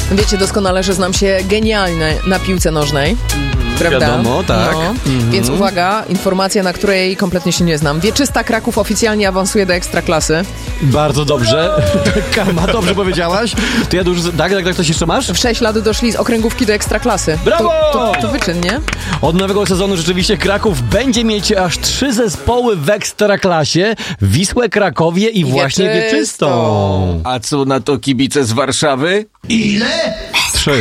Wiecie doskonale, że znam się genialnie na piłce nożnej. Prawda? Wiadomo, tak. No. Więc uwaga, informacja, na której kompletnie się nie znam. Wieczysta Kraków oficjalnie awansuje do Ekstraklasy. Bardzo dobrze. Kama, dobrze powiedziałaś. To ja dużo... Tak, coś jeszcze masz? W 6 lat doszli z okręgówki do Ekstraklasy. Brawo! To wyczyn, nie? Od nowego sezonu rzeczywiście Kraków będzie mieć aż 3 zespoły w Ekstraklasie. Wisłę, Krakowie i właśnie Wieczystą. A co na to kibice z Warszawy? Ile?